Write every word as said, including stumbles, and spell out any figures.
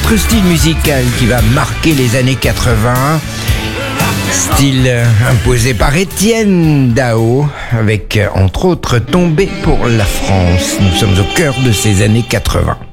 autre style musical qui va marquer les années quatre-vingts. Style imposé par Étienne Dao, avec entre autres Tombé pour la France. Nous sommes au cœur de ces années quatre-vingts.